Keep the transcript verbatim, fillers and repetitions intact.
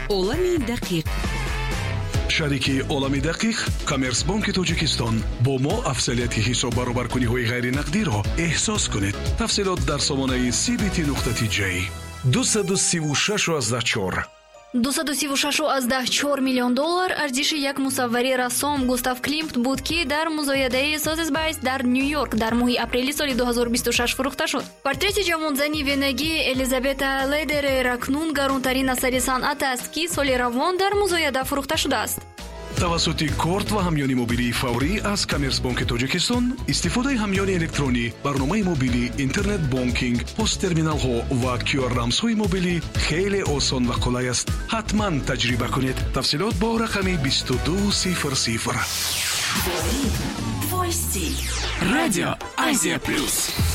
олами дақиқ. шарики олами дақиқ Коммерсбанки Тоҷикистон бо мо афзалияти ҳисоб баробаркуниҳои ғайринақдиро эҳсос кунед. тафсилот дар сомонаи си би ти нуқта ти ҷей. дуйсад сиву шаш азда чор дуйсад сиву шаш азда чор миллион доллар арзиши як мусаввари рассом Густав Климт буд ки дар музоядаи Созесбайс дар Нью-Йорк дар моҳи апрели соли ду ҳазору бисту шаш фурӯхта шуд. Портрети ҷавонзани венагӣ Элизабета Ледерер акнун гаронтарин асари санъат аст ки соли равон дар музояда фурӯхта шудааст. тавассути корт ва ҳамёни мобилии фаврӣ аз Коммерсбанки Тоҷикистон истифодаи ҳамёни электронӣ, барномаи мобилӣ, интернет бонкинг, посттерминалҳо ва кю ар рамзҳои мобилӣ хеле осон ва қулай аст. ҳатман таҷриба кунед. тафсилот бо рақами бисту ду сифр сифр. Радио Азия Плюс.